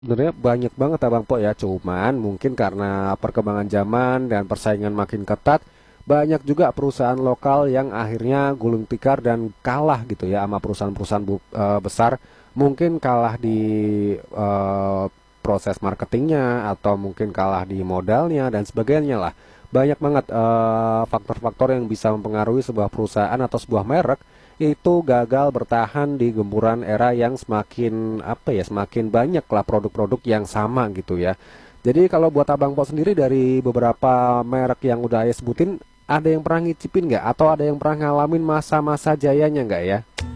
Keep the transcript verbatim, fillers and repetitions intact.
Sebenarnya banyak banget Abang Po ya, cuman mungkin karena perkembangan zaman dan persaingan makin ketat, banyak juga perusahaan lokal yang akhirnya gulung tikar dan kalah gitu ya sama perusahaan-perusahaan bu- eh, besar. Mungkin kalah di eh, proses marketingnya atau mungkin kalah di modalnya dan sebagainya lah. Banyak banget eh, faktor-faktor yang bisa mempengaruhi sebuah perusahaan atau sebuah merek itu gagal bertahan di gempuran era yang semakin apa ya semakin banyak lah produk-produk yang sama gitu ya. Jadi kalau buat Abang Po sendiri dari beberapa merek yang udah Ayah sebutin, ada yang pernah ngicipin nggak atau ada yang pernah ngalamin masa-masa jayanya nggak ya?